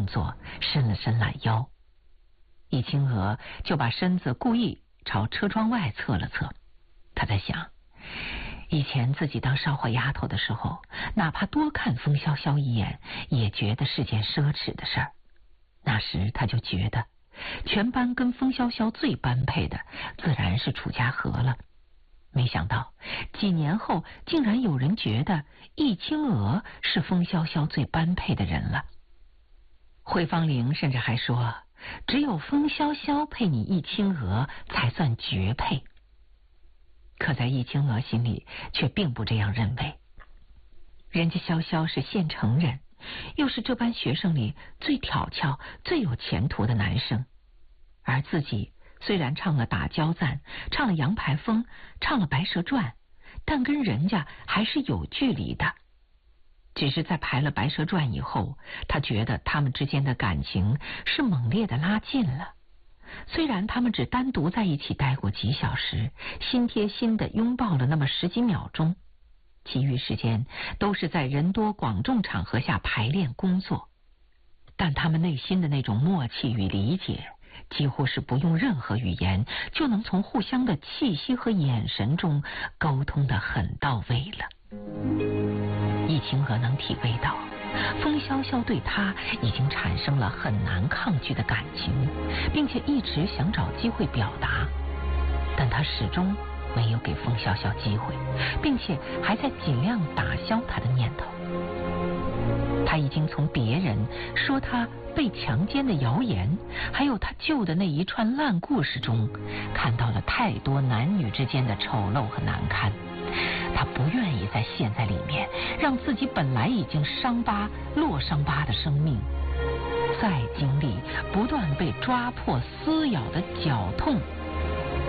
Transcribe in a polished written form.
动作，伸了伸懒腰。易清娥就把身子故意朝车窗外侧了侧。她在想，以前自己当少花丫头的时候，哪怕多看风萧萧一眼，也觉得是件奢侈的事儿。那时她就觉得，全班跟风萧萧最般配的，自然是楚家河了。没想到几年后，竟然有人觉得易清娥是风萧萧最般配的人了。惠芳玲甚至还说，只有风萧萧配你易清娥才算绝配。可在易清娥心里却并不这样认为，人家萧萧是县城人，又是这班学生里最挑俏最有前途的男生，而自己虽然唱了打交赞，唱了杨排风，唱了白蛇传，但跟人家还是有距离的。只是在排了白蛇传以后，他觉得他们之间的感情是猛烈的拉近了。虽然他们只单独在一起待过几小时，心贴心的拥抱了那么10几秒钟，其余时间都是在人多广众场合下排练工作。但他们内心的那种默契与理解，几乎是不用任何语言就能从互相的气息和眼神中沟通得很到位了。易清娥能体会到风萧萧对他已经产生了很难抗拒的感情，并且一直想找机会表达，但他始终没有给风萧萧机会，并且还在尽量打消他的念头。他已经从别人说他被强奸的谣言，还有他旧的那一串烂故事中，看到了太多男女之间的丑陋和难堪。他不愿意再陷在里面，让自己本来已经落伤疤的生命，再经历不断被抓破撕咬的绞痛